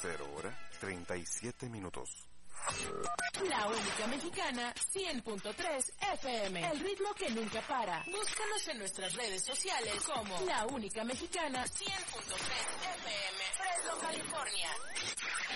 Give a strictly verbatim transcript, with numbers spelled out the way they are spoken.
Cero hora, treinta y siete minutos. La única mexicana, cien punto tres F M. El ritmo que nunca para. Búscanos en nuestras redes sociales como La Única Mexicana, cien punto tres F M. Fresno, California.